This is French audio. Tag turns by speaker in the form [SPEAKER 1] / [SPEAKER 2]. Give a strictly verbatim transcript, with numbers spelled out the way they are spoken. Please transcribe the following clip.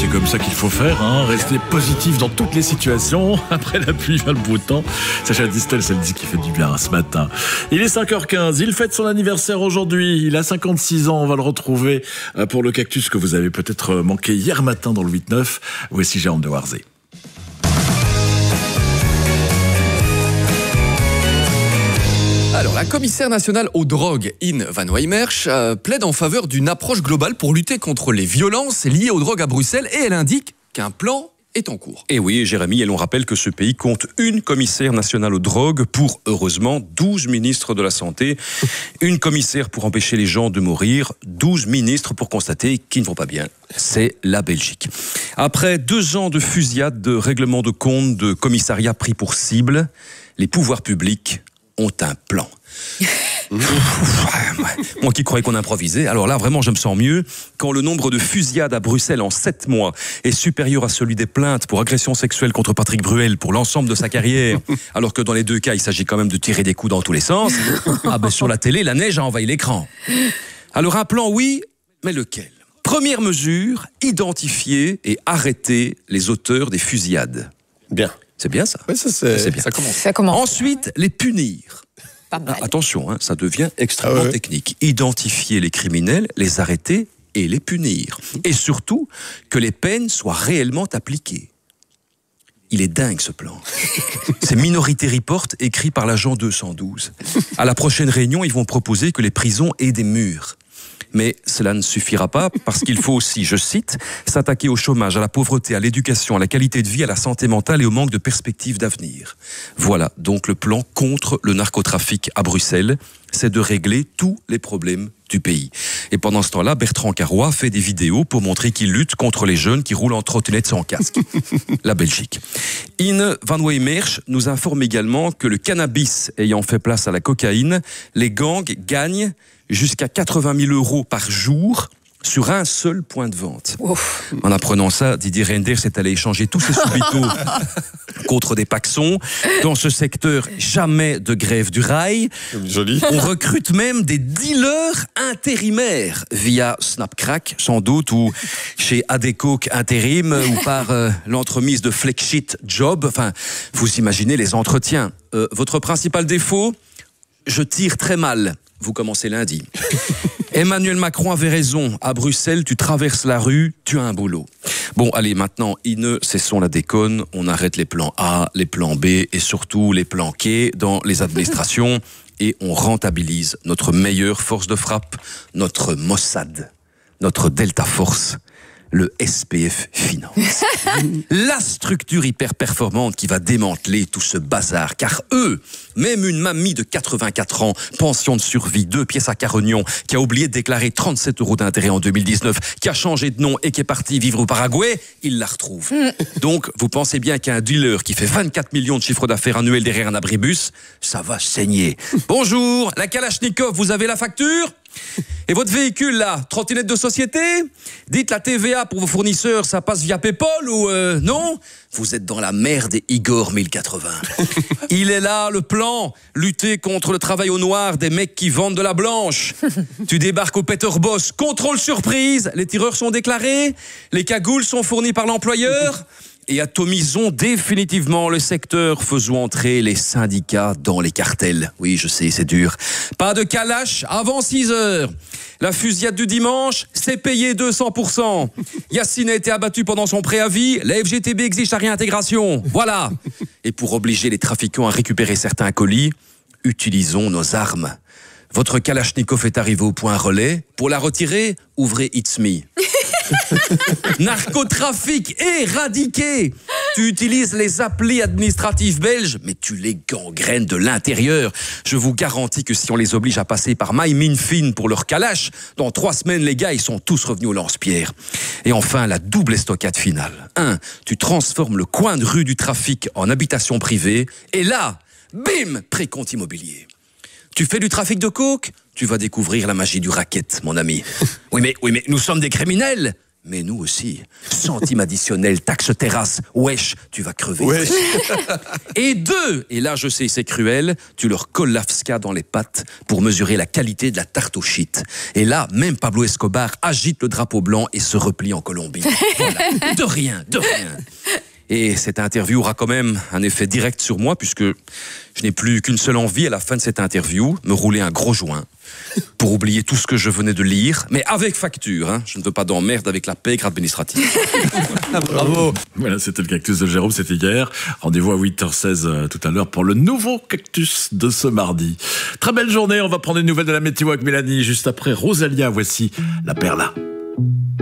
[SPEAKER 1] c'est comme ça qu'il faut faire, hein, rester positif dans toutes les situations. Après la pluie vient le beau temps. Sacha Distel, c'est le dit qui fait du bien ce matin. Il est cinq heures quinze, il fête son anniversaire aujourd'hui. Il a cinquante-six ans, on va le retrouver pour le cactus que vous avez peut-être manqué hier matin dans le huit neuf. Voici Jérôme de Warzé.
[SPEAKER 2] Alors, la commissaire nationale aux drogues, Ine Van Wijmersch, euh, plaide en faveur d'une approche globale pour lutter contre les violences liées aux drogues à Bruxelles et elle indique qu'un plan est en cours.
[SPEAKER 3] Et oui, Jérémy, et l'on rappelle que ce pays compte une commissaire nationale aux drogues pour, heureusement, douze ministres de la Santé. Une commissaire pour empêcher les gens de mourir, douze ministres pour constater qu'ils ne vont pas bien. C'est la Belgique. Après deux ans de fusillade, de règlement de compte, de commissariat pris pour cible, les pouvoirs publics ont un plan. Moi qui croyais qu'on improvisait, alors là vraiment je me sens mieux. Quand le nombre de fusillades à Bruxelles en sept mois est supérieur à celui des plaintes pour agression sexuelle contre Patrick Bruel pour l'ensemble de sa carrière, alors que dans les deux cas il s'agit quand même de tirer des coups dans tous les sens, ah ben sur la télé la neige a envahi l'écran. Alors un plan oui, mais lequel? Première mesure, identifier et arrêter les auteurs des fusillades.
[SPEAKER 4] Bien.
[SPEAKER 3] C'est bien ça.
[SPEAKER 4] Oui, ça, c'est...
[SPEAKER 3] c'est bien.
[SPEAKER 4] Ça commence.
[SPEAKER 5] Ça commence.
[SPEAKER 3] Ensuite, les punir.
[SPEAKER 5] Pas mal.
[SPEAKER 3] Ah, attention, hein, ça devient extrêmement
[SPEAKER 4] Ah ouais.
[SPEAKER 3] technique. Identifier les criminels, les arrêter et les punir. Et surtout, que les peines soient réellement appliquées. Il est dingue ce plan. C'est Minority Report écrit par l'agent deux cent douze. À la prochaine réunion, ils vont proposer que les prisons aient des murs. Mais cela ne suffira pas parce qu'il faut aussi, je cite, s'attaquer au chômage, à la pauvreté, à l'éducation, à la qualité de vie, à la santé mentale et au manque de perspectives d'avenir. Voilà donc le plan contre le narcotrafic à Bruxelles, c'est de régler tous les problèmes du pays. Et pendant ce temps-là, Bertrand Carrois fait des vidéos pour montrer qu'il lutte contre les jeunes qui roulent en trottinette sans casque. La Belgique. Ine Van Wijmersch nous informe également que le cannabis ayant fait place à la cocaïne, les gangs gagnent jusqu'à quatre-vingt mille euros par jour sur un seul point de vente.
[SPEAKER 5] Ouf.
[SPEAKER 3] En apprenant ça, Didier Reinders est allé échanger tous ses subito contre des paxons. Dans ce secteur, jamais de grève du rail.
[SPEAKER 4] Joli.
[SPEAKER 3] On recrute même des dealers intérimaires via Snapcrack, sans doute, ou chez Adecoke Intérim, ou par euh, l'entremise de Flexit Job. Enfin, vous imaginez les entretiens. Euh, votre principal défaut? Je tire très mal. Vous commencez lundi. Emmanuel Macron avait raison. À Bruxelles, tu traverses la rue, tu as un boulot. Bon, allez, maintenant, Ine, cessons la déconne. On arrête les plans A, les plans B et surtout les plans K dans les administrations et on rentabilise notre meilleure force de frappe, notre Mossad, notre Delta Force, le S P F Finance. La structure hyper performante qui va démanteler tout ce bazar. Car eux, même une mamie de quatre-vingt-quatre ans, pension de survie, deux pièces à Carognon, qui a oublié de déclarer trente-sept euros d'intérêt en deux mille dix-neuf, qui a changé de nom et qui est parti vivre au Paraguay, ils la retrouvent. Donc, vous pensez bien qu'un dealer qui fait vingt-quatre millions de chiffre d'affaires annuel derrière un abribus, ça va saigner. Bonjour, la Kalachnikov, vous avez la facture ? Et votre véhicule là, trottinette de société? Dites la T V A pour vos fournisseurs, ça passe via PayPal ou euh, non? Vous êtes dans la merde des Igor mille quatre-vingts. Il est là le plan, lutter contre le travail au noir des mecs qui vendent de la blanche. Tu débarques au Peter Boss, contrôle surprise, les tireurs sont déclarés, les cagoules sont fournies par l'employeur. Et atomisons définitivement le secteur, faisons entrer les syndicats dans les cartels. Oui, je sais, c'est dur. Pas de calache avant six heures. La fusillade du dimanche, c'est payé deux cents pour cent. Yacine a été abattu pendant son préavis, la F G T B exige sa réintégration. Voilà. Et pour obliger les trafiquants à récupérer certains colis, utilisons nos armes. Votre Kalachnikov est arrivé au point relais. Pour la retirer, ouvrez It's Me. Narcotrafic éradiqué. Tu utilises les applis administratifs belges, mais tu les gangrènes de l'intérieur. Je vous garantis que si on les oblige à passer par MyMinFin pour leur calache, dans trois semaines, les gars, ils sont tous revenus au lance-pierre. Et enfin, la double estocade finale. Un, tu transformes le coin de rue du trafic en habitation privée, et là, bim, précompte immobilier. Tu fais du trafic de coke? Tu vas découvrir la magie du racket, mon ami. Oui, mais, oui, mais nous sommes des criminels. Mais nous aussi. Centime additionnel, taxe terrasse. Wesh, tu vas crever.
[SPEAKER 2] Wesh.
[SPEAKER 3] Et deux, et là je sais c'est cruel, tu leur colles l'Afska dans les pattes pour mesurer la qualité de la tarte au shit. Et là, même Pablo Escobar agite le drapeau blanc et se replie en Colombie. Voilà. De rien, de rien. Et cette interview aura quand même un effet direct sur moi, puisque je n'ai plus qu'une seule envie à la fin de cette interview, me rouler un gros joint pour oublier tout ce que je venais de lire, mais avec facture. Hein. Je ne veux pas d'emmerde avec la pègre administrative.
[SPEAKER 1] Bravo. Voilà, c'était le Cactus de Jérôme, c'était hier. Rendez-vous à huit heures seize euh, tout à l'heure pour le nouveau Cactus de ce mardi. Très belle journée, on va prendre une nouvelle de la météo avec Mélanie. Juste après Rosalia, voici la Perla.